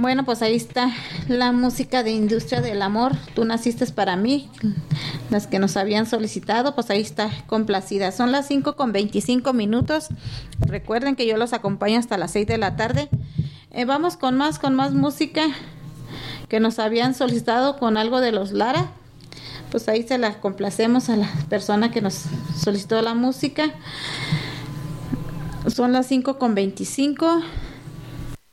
Bueno, pues ahí está la música de Industria del Amor. Tú naciste para mí. Las que nos habían solicitado, pues ahí está complacida. Son las 5:25. Recuerden que yo los acompaño hasta las 6 de la tarde. Vamos con más música que nos habían solicitado con algo de los Lara. Pues ahí se la complacemos a la persona que nos solicitó la música. Son las 5:25.